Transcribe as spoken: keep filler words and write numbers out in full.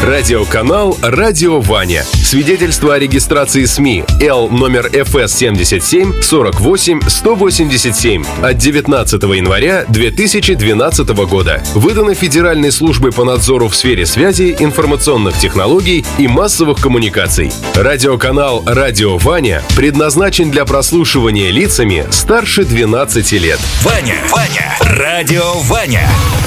Радиоканал «Радио Ваня». Свидетельство о регистрации СМИ Л номер эф эс семьдесят семь сорок восемь сто восемьдесят семь от девятнадцатого января две тысячи двенадцатого года. Выдано Федеральной службой по надзору в сфере связи, информационных технологий и массовых коммуникаций. Радиоканал «Радио Ваня» предназначен для прослушивания лицами старше двенадцати лет. Ваня, Ваня, Радио Ваня.